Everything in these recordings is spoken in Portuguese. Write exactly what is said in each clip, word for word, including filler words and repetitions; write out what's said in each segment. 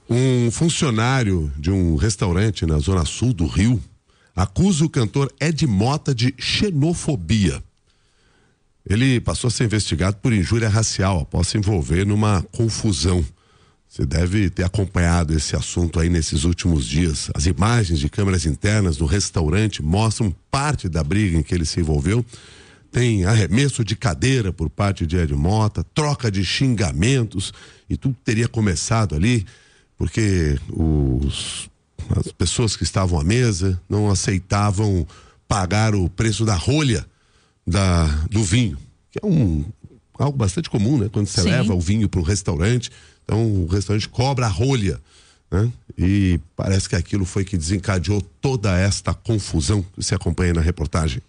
Um funcionário de um restaurante na zona sul do Rio acusa o cantor Ed Mota de xenofobia. Ele passou a ser investigado por injúria racial após se envolver numa confusão. Você deve ter acompanhado esse assunto aí nesses últimos dias. As imagens de câmeras internas do restaurante mostram parte da briga em que ele se envolveu. Tem arremesso de cadeira por parte de Ed Mota, troca de xingamentos, e tudo teria começado ali porque os, as pessoas que estavam à mesa não aceitavam pagar o preço da rolha da, do vinho, que é um, algo bastante comum, né? Quando você Sim. leva o vinho para um restaurante, então o restaurante cobra a rolha, né? E parece que aquilo foi que desencadeou toda esta confusão que se acompanha na reportagem.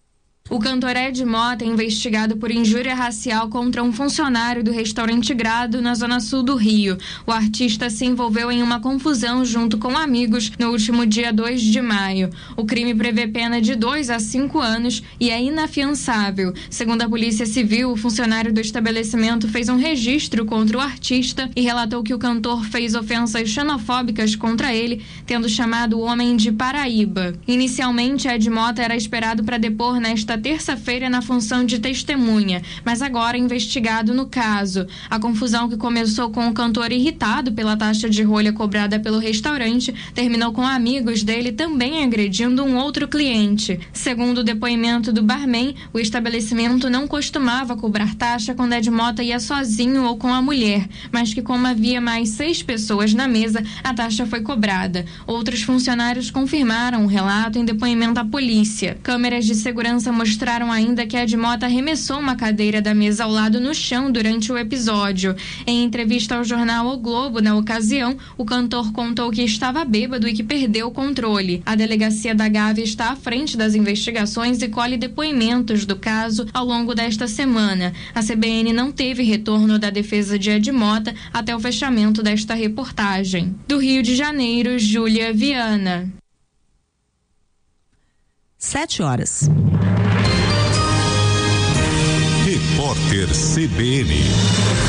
O cantor Ed Mota é investigado por injúria racial contra um funcionário do restaurante Grado, na zona sul do Rio. O artista se envolveu em uma confusão junto com amigos no último dia dois de maio. O crime prevê pena de dois a cinco anos e é inafiançável. Segundo a Polícia Civil, o funcionário do estabelecimento fez um registro contra o artista e relatou que o cantor fez ofensas xenofóbicas contra ele, tendo chamado o homem de Paraíba. Inicialmente, Ed Mota era esperado para depor nesta terça-feira na função de testemunha, mas agora é investigado no caso. A confusão, que começou com o cantor irritado pela taxa de rolha cobrada pelo restaurante, terminou com amigos dele também agredindo um outro cliente. Segundo o depoimento do barman, o estabelecimento não costumava cobrar taxa quando Ed Mota ia sozinho ou com a mulher, mas que como havia mais seis pessoas na mesa, a taxa foi cobrada. Outros funcionários confirmaram o relato em depoimento à polícia. Câmeras de segurança mostraram ainda que Ed Mota arremessou uma cadeira da mesa ao lado no chão durante o episódio. Em entrevista ao jornal O Globo, na ocasião, o cantor contou que estava bêbado e que perdeu o controle. A delegacia da Gávea está à frente das investigações e colhe depoimentos do caso ao longo desta semana. A C B N não teve retorno da defesa de Ed Mota até o fechamento desta reportagem. Do Rio de Janeiro, Júlia Viana. Sete horas. Repórter C B N.